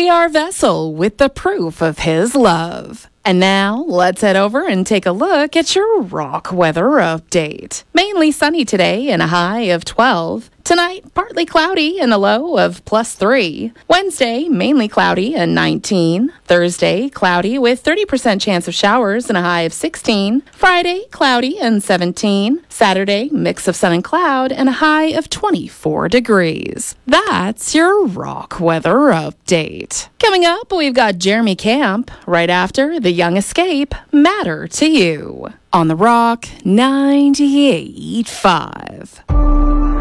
be our vessel with the proof of his love. And now, let's head over and take a look at your rock weather update. Mainly sunny today and a high of 12. Tonight, partly cloudy and a low of +3. Wednesday, mainly cloudy and 19. Thursday, cloudy with 30% chance of showers and a high of 16. Friday, cloudy and 17. Saturday, mix of sun and cloud and a high of 24 degrees. That's your rock weather update. Coming up, we've got Jeremy Camp right after The Young Escape, Matter to You, on the Rock 98.5.